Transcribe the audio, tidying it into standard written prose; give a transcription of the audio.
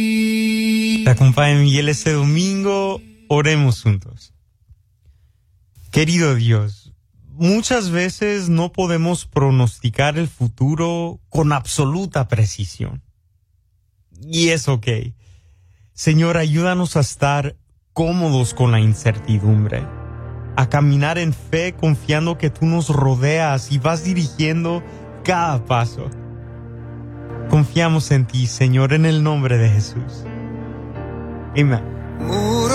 Te acompaña Miguel este domingo. Oremos juntos. Querido Dios, muchas veces no podemos pronosticar el futuro con absoluta precisión. Y es ok. Señor, ayúdanos a estar cómodos con la incertidumbre, a caminar en fe confiando que tú nos rodeas y vas dirigiendo cada paso. Confiamos en ti, Señor, en el nombre de Jesús. Amén.